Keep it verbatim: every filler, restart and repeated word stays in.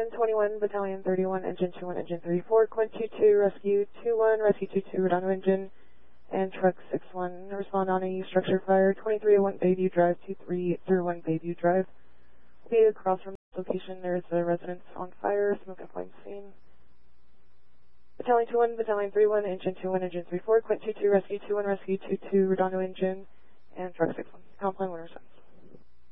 Battalion twenty-one, Battalion thirty-one, Engine two one, Engine thirty-four, Quint two two, Rescue two one, Rescue two two, Redondo Engine, and Truck six one. Respond on a structure fire, twenty-three oh one Bayview Drive, two three oh one Bayview Drive. Okay, across from this location, there is a residence on fire, smoke and flame seen. Battalion two one, Battalion thirty-one, Engine two one, Engine thirty-four, Quint two two, Rescue two one, Rescue two two, Redondo Engine, and Truck six one. Complaint one oh seven.